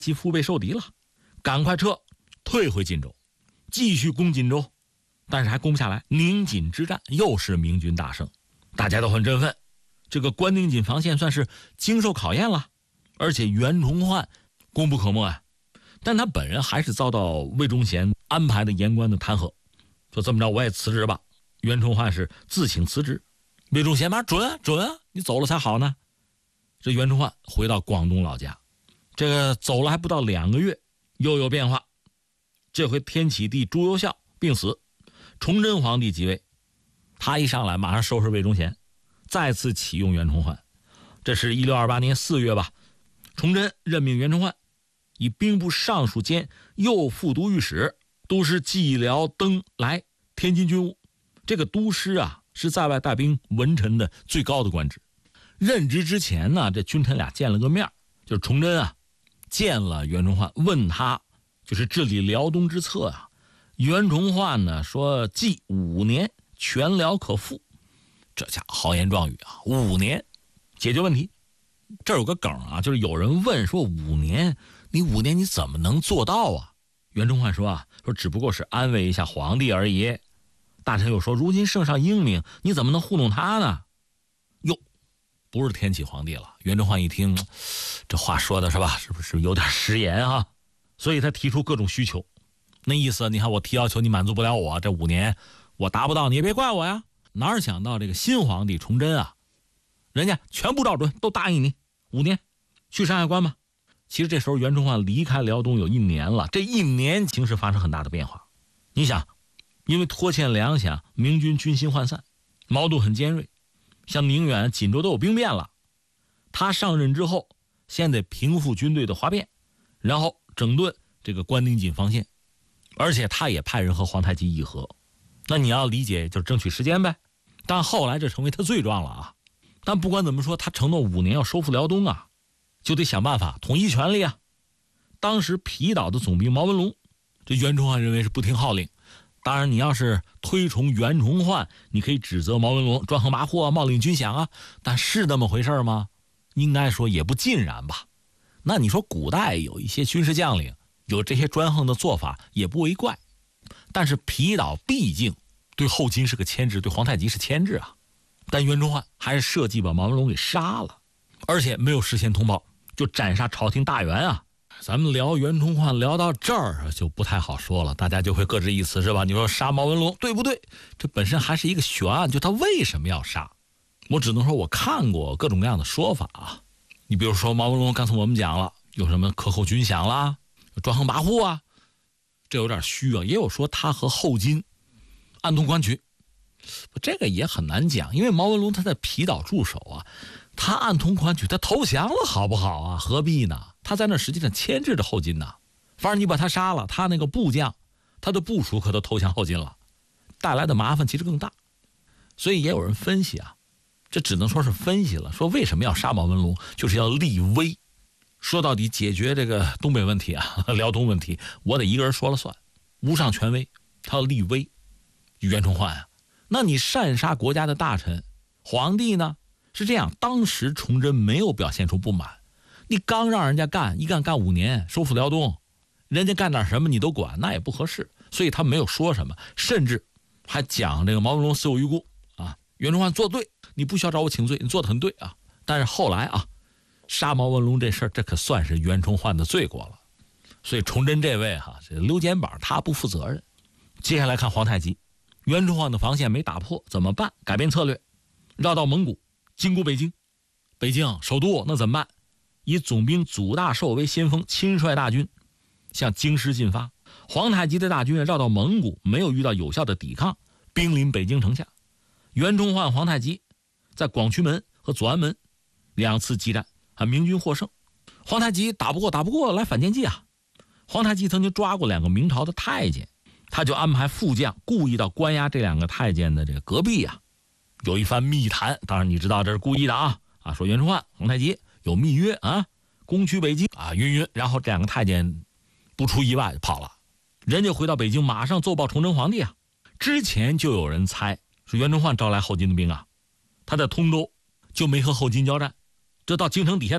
其腹背受敌了，赶快退回晋州，继续攻锦州，但是还攻不下来。宁锦之战又是明军大胜，大家都很振奋，这个关宁锦防线算是经受考验了。而且袁崇焕功不可没啊，但他本人还是遭到魏忠贤安排的言官的弹劾，说这么着我也辞职吧。袁崇焕是自请辞职，魏忠贤嘛准啊，你走了才好呢。这袁崇焕回到广东老家，这个走了还不到2个月，又有变化。这回天启帝朱由校病死，崇祯皇帝即位，他一上来马上收拾魏忠贤，再次启用袁崇焕。这是1628年4月吧，崇祯任命袁崇焕以兵部尚书兼右副都御史、都师蓟辽登莱天津军务。这个都师啊，是在外带兵文臣的最高的官职。任职之前呢，这君臣俩见了个面，就是崇祯啊见了袁崇焕，问他就是治理辽东之策啊。袁崇焕呢说计5年全辽可复，这家伙豪言壮语啊，5年解决问题。这有个梗啊，就是有人问说5年你怎么能做到啊？袁崇焕说只不过是安慰一下皇帝而已。大臣又说如今圣上英明，你怎么能糊弄他呢？哟，不是天启皇帝了。袁崇焕一听这话说的是吧，是不是有点食言啊？所以他提出各种需求，那意思你看我提要求你满足不了我，这5年我达不到你也别怪我呀。哪想到这个新皇帝崇祯啊，人家全部照准，都答应你5年去山海关吧。其实这时候袁崇焕离开辽东有1年了，这1年形势发生很大的变化。你想，因为拖欠粮饷，明军军心涣散，矛盾很尖锐，像宁远、锦州都有兵变了。他上任之后，先得平复军队的哗变，然后整顿这个关宁锦防线，而且他也派人和皇太极议和。那你要理解就是争取时间呗。但后来这成为他罪状了啊。但不管怎么说，他承诺5年要收复辽东啊，就得想办法统一权力啊。当时皮岛的总兵毛文龙，这袁崇焕认为是不听号令。当然你要是推崇袁崇焕，你可以指责毛文龙专横跋扈啊，冒领军饷啊，但是那么回事吗？应该说也不尽然吧。那你说古代有一些军事将领有这些专横的做法也不为怪，但是皮岛毕竟对后金是个牵制，对皇太极是牵制啊。但袁崇焕还是设计把毛文龙给杀了，而且没有事先通报就斩杀朝廷大员啊。咱们聊袁崇焕聊到这儿就不太好说了，大家就会各执一词是吧？你说杀毛文龙对不对？这本身还是一个悬案，就他为什么要杀？我只能说我看过各种各样的说法啊。你比如说毛文龙，刚才我们讲了有什么克扣军饷啦，专横跋扈啊，这有点虚啊。也有说他和后金暗通款曲，这个也很难讲，因为毛文龙他在皮岛驻守啊，他暗通款曲，他投降了好不好啊？何必呢？他在那实际上牵制着后金呢。反正你把他杀了，他那个部将，他的部属可都投降后金了，带来的麻烦其实更大。所以也有人分析啊，这只能说是分析了，说为什么要杀毛文龙，就是要立威。说到底解决这个东北问题啊，辽东问题，我得一个人说了算，无上权威，他要立威。袁崇焕啊，那你擅杀国家的大臣，皇帝呢？是这样，当时崇祯没有表现出不满，你刚让人家干5年，收复辽东，人家干点什么你都管，那也不合适，所以他没有说什么，甚至还讲这个毛文龙死有余辜啊，袁崇焕做对，你不需要找我请罪，你做得很对啊。但是后来啊，杀毛文龙这事儿，这可算是袁崇焕的罪过了。所以崇祯这位这溜肩膀，他不负责任。接下来看皇太极，袁崇焕的防线没打破，怎么办？改变策略，绕到蒙古，经过北京，北京首都，那怎么办？以总兵祖大寿为先锋，亲率大军向京师进发。皇太极的大军绕到蒙古，没有遇到有效的抵抗，兵临北京城下。袁崇焕、皇太极在广渠门和左安门2次激战，明军获胜。皇太极打不过来反间计啊。皇太极曾经抓过2个明朝的太监，他就安排副将故意到关押这2个太监的这个隔壁啊，有一番密谈。当然你知道这是故意的啊，说袁崇焕、皇太极有密约啊，攻取北京啊，云。然后这2个太监不出意外就跑了，人家回到北京马上奏报崇祯皇帝啊。之前就有人猜说袁崇焕招来后金的兵啊，他在通州就没和后金交战，这到京城底下